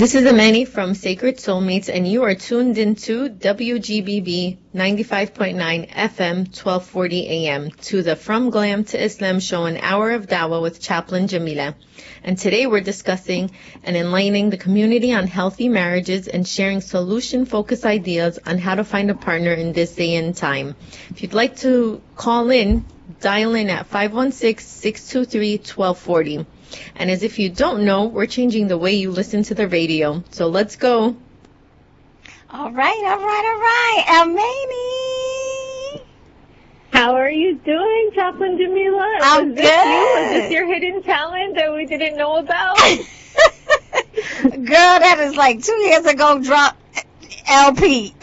This is Amani from Sacred Soulmates, and you are tuned into WGBB 95.9 FM, 1240 AM, to the From Glam to Islam show, an hour of dawah with Chaplain Jamila. And today we're discussing and enlightening the community on healthy marriages and sharing solution-focused ideas on how to find a partner in this day and time. If you'd like to call in, dial in at 516-623-1240. And as if you don't know, we're changing the way you listen to the radio. So let's go. All right. Amani. How are you doing, Chaplain Jamila? I'm Was good. Was this your hidden talent that we didn't know about? Girl, that is like 2 years ago drop LP.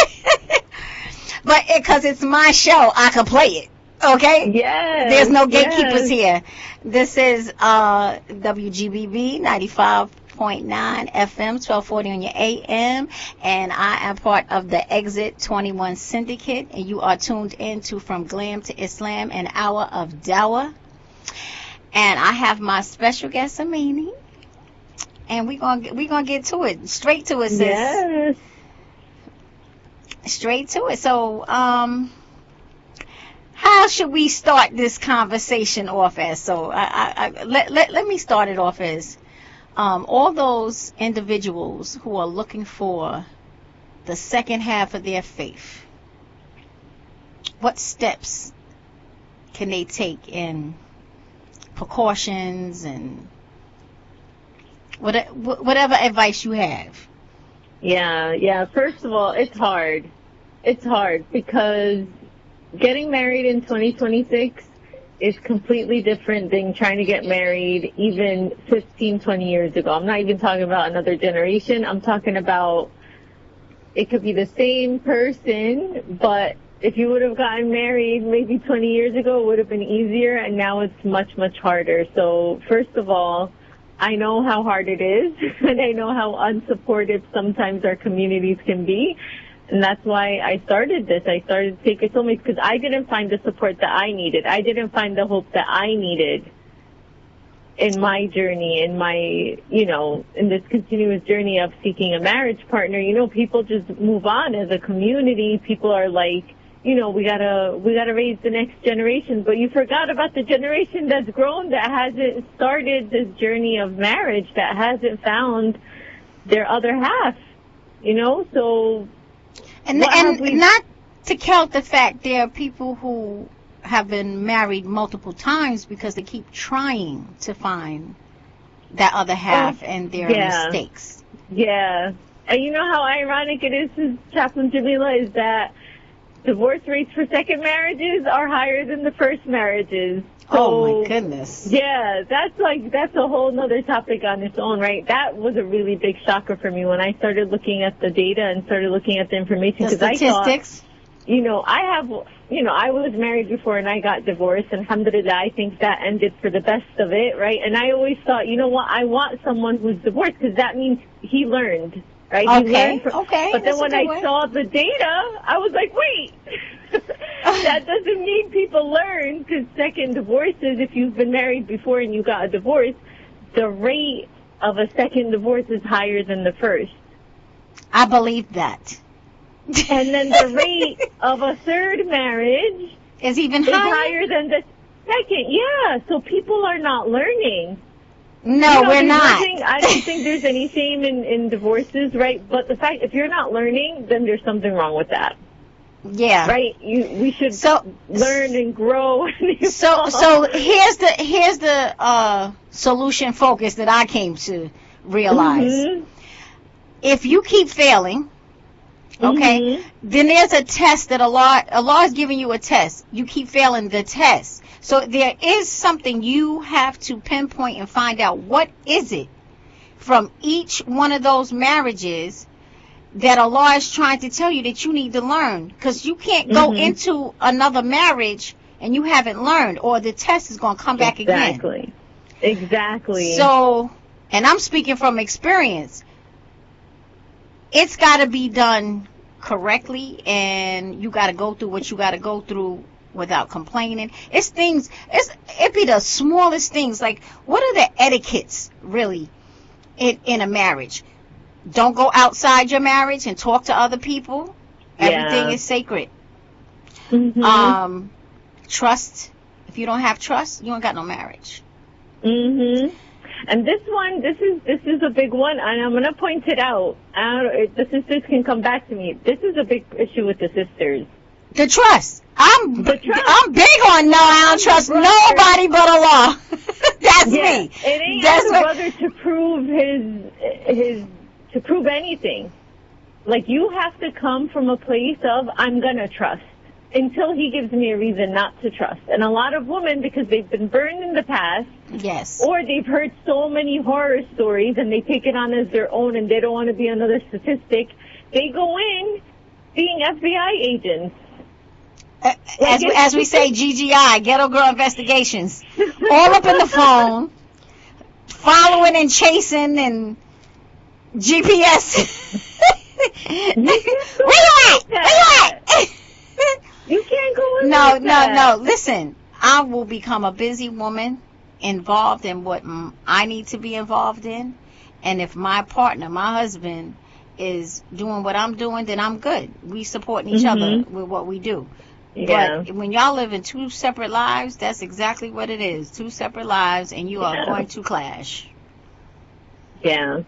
But because it's my show, I can play it. Okay? Yes. There's no gatekeepers here. This is WGBB 95.9 FM, 1240 on your AM, and I am part of the Exit 21 Syndicate, and you are tuned in to From Glam to Islam, an hour of dawah. And I have my special guest, Amani, and we're gonna get to it, straight to it, sis. Yes. Straight to it. So, how should we start this conversation off as? So let me start it off as all those individuals who are looking for the second half of their faith. What steps can they take in precautions and whatever advice you have? Yeah. First of all, it's hard. It's hard because getting married in 2026 is completely different than trying to get married even 15, 20 years ago. I'm not even talking about another generation. I'm talking about it could be the same person, but if you would have gotten married maybe 20 years ago, it would have been easier, and now it's much, much harder. So first of all, I know how hard it is, and I know how unsupportive sometimes our communities can be. And that's why I started this. I started Sacred Soulmates because I didn't find the support that I needed. I didn't find the hope that I needed in my journey, in my, in this continuous journey of seeking a marriage partner. People just move on as a community. People are like, we gotta raise the next generation. But you forgot about the generation that's grown, that hasn't started this journey of marriage, that hasn't found their other half, so... And not to count the fact there are people who have been married multiple times because they keep trying to find that other half and their mistakes. Yeah. And you know how ironic it is, Chaplain Jamila, is that divorce rates for second marriages are higher than the first marriages. So, oh my goodness. Yeah, that's a whole nother topic on its own, right? That was a really big shocker for me when I started looking at the data and started looking at the information. The statistics? I thought, I was married before and I got divorced, and alhamdulillah, I think that ended for the best of it, right? And I always thought, I want someone who's divorced because that means he learned, right? Okay, But then when I saw the data, I was like, wait. That doesn't mean people learn, because second divorces, if you've been married before and you got a divorce, the rate of a second divorce is higher than the first. I believe that. And then the rate of a third marriage is even higher than the second. Yeah, so people are not learning. No, we're not. I don't think there's any shame in divorces, right? But the fact, if you're not learning, then there's something wrong with that. Yeah. Right. We should learn and grow. So here's the solution focus that I came to realize. Mm-hmm. If you keep failing, okay, then there's a test that Allah is giving you a test. You keep failing the test. So there is something you have to pinpoint and find out what is it from each one of those marriages that Allah is trying to tell you that you need to learn, because you can't go into another marriage and you haven't learned, or the test is going to come back again. Exactly. So, and I'm speaking from experience. It's got to be done correctly, and you got to go through what you got to go through without complaining. It be the smallest things, like what are the etiquettes really in a marriage? Don't go outside your marriage and talk to other people. Everything is sacred. Mm-hmm. Trust. If you don't have trust, you ain't got no marriage. Mm-hmm. And this is a big one, and I'm gonna point it out. The sisters can come back to me. This is a big issue with the sisters. The trust. I'm big on no. I don't trust nobody but Allah. That's me. It ain't That's the brother to prove anything. Like, you have to come from a place of, I'm gonna trust, until he gives me a reason not to trust. And a lot of women, because they've been burned in the past, yes, or they've heard so many horror stories and they take it on as their own and they don't want to be another statistic, they go in being FBI agents. As we say, GGI, Ghetto Girl Investigations. All up in the phone, following and chasing and GPS. Where you at? You can't go in No. Listen, I will become a busy woman involved in what I need to be involved in. And if my partner, my husband, is doing what I'm doing, then I'm good. We supporting each other with what we do. Yeah. But when y'all live in two separate lives, that's exactly what it is. Two separate lives, and you are going to clash. Yeah.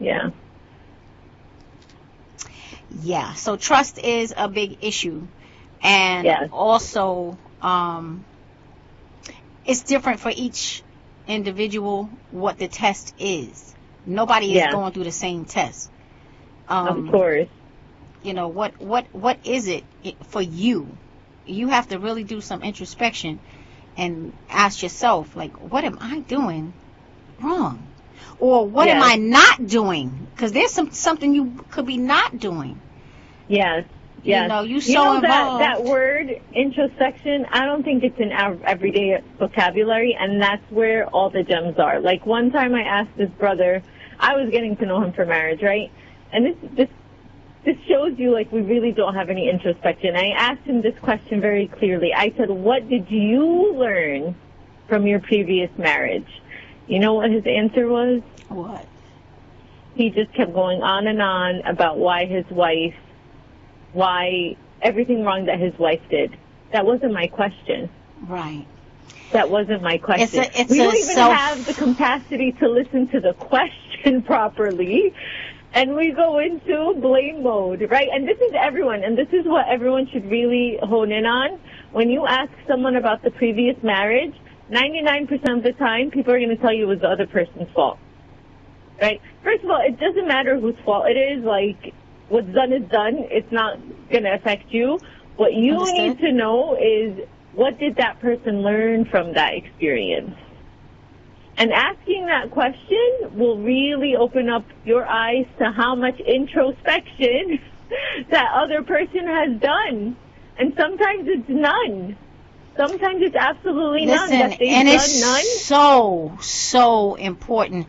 Yeah, so trust is a big issue. And also, it's different for each individual what the test is. Nobody is going through the same test. Of course. You know, what is it for you? You have to really do some introspection and ask yourself, like, what am I doing wrong? Or what am I not doing? Because there's something you could be not doing. Yes. You know, involved. That word, introspection, I don't think it's in our everyday vocabulary, and that's where all the gems are. Like, one time I asked this brother, I was getting to know him for marriage, right? And this shows you, like, we really don't have any introspection. I asked him this question very clearly. I said, what did you learn from your previous marriage? You know what his answer was? What? He just kept going on and on about why everything wrong that his wife did. That wasn't my question. Right. That wasn't my question. We don't even have the capacity to listen to the question properly. And we go into blame mode, right? And this is everyone, and this is what everyone should really hone in on. When you ask someone about the previous marriage, 99% of the time, people are going to tell you it was the other person's fault, right? First of all, it doesn't matter whose fault it is. Like, what's done is done. It's not going to affect you. What you need to know is, what did that person learn from that experience? And asking that question will really open up your eyes to how much introspection that other person has done. And sometimes it's none. Sometimes it's absolutely none. That they've and done it's none. so important.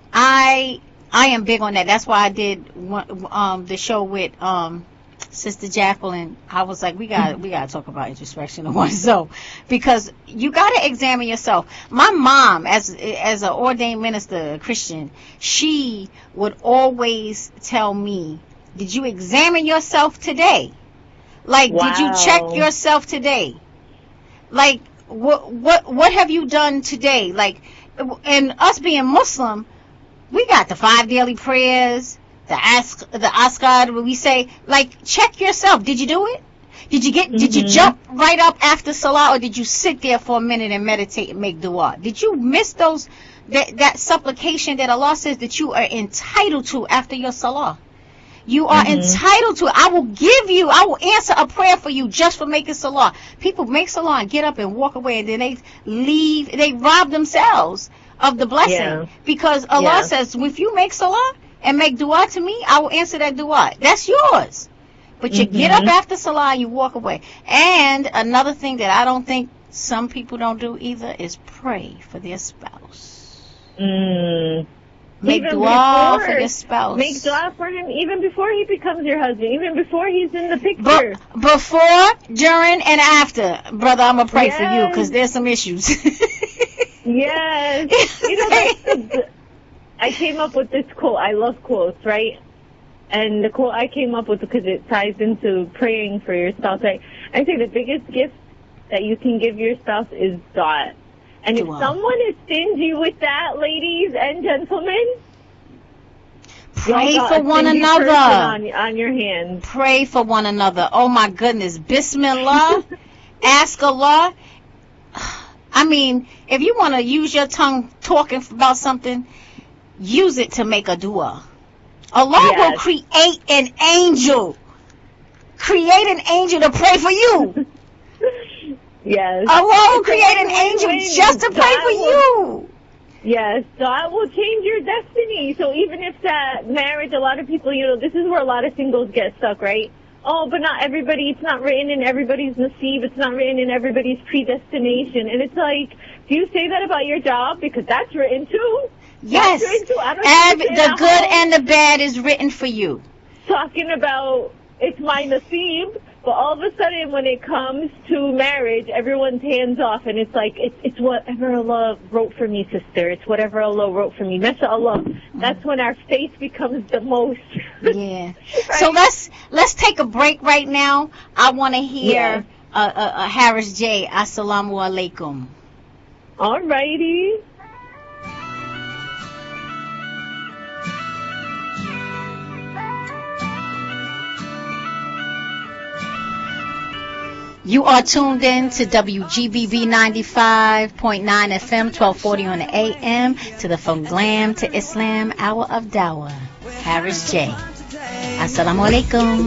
I am big on that. That's why I did the show with Sister Jacqueline. I was like, we got to talk about introspection of oneself, because you got to examine yourself. My mom, as an ordained minister, a Christian, she would always tell me, "Did you examine yourself today? Like, did you check yourself today? Like, what have you done today? Like, and us being Muslim, we got the 5 daily prayers, the Askar, where we say, like, check yourself. Did you do it? Did you jump right up after Salah, or did you sit there for a minute and meditate and make dua? Did you miss that supplication that Allah says that you are entitled to after your Salah? You are entitled to it. I will answer a prayer for you just for making Salah. People make Salah and get up and walk away, and then they leave. They rob themselves of the blessing, because Allah says, if you make Salah and make dua to me, I will answer that dua. That's yours. But you get up after Salah and you walk away. And another thing that I don't think some people don't do either is pray for their spouse. Make dua for their spouse. Make dua for him even before he becomes your husband, even before he's in the picture. Before, during, and after, brother, I'm going to pray for you, because there's some issues. Yes. You know, I came up with this quote. I love quotes, right? And the quote I came up with, because it ties into praying for your spouse, I say the biggest gift that you can give your spouse is dua. And if someone is stingy with that, ladies and gentlemen, pray for one another. On your hands. Pray for one another. Oh my goodness. Bismillah. Ask Allah. I mean, if you want to use your tongue talking about something, use it to make a dua. Allah will create an angel. Create an angel to pray for you. Yes. Allah will create an angel just to pray for you. Yes, that will change your destiny. So even if that marriage, a lot of people, this is where a lot of singles get stuck, right? Oh, but not everybody, it's not written in everybody's nasib, it's not written in everybody's predestination. And it's like, do you say that about your job? Because that's written too. Yes. That's written too. The good and the bad is written for you. Talking about it's my nasib, but all of a sudden when it comes to marriage, everyone's hands off, and it's like, it's whatever Allah wrote for me, sister. It's whatever Allah wrote for me. MashaAllah. That's when our faith becomes the most. Yeah. Right? So let's take a break right now. I want to hear Harris J. Assalamu alaikum. All righty. You are tuned in to WGBB 95.9 FM, 1240 on the AM, to the From Glam to Islam Hour of Dawah. Harris J. Assalamu alaikum.